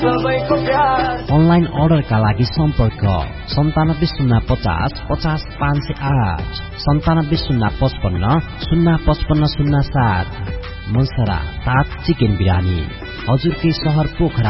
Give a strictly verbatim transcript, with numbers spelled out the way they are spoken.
Online अर्डरका लागि सम्पर्क सन्तानब्बे शून्य पचास पचास पाँच सय आठ सन्तानब्बे शून्य पचपन्न शून्य पचपन्न शून्य सात। मनसरा ताज चिकन बिरानी हजुरकै सहर पोखरा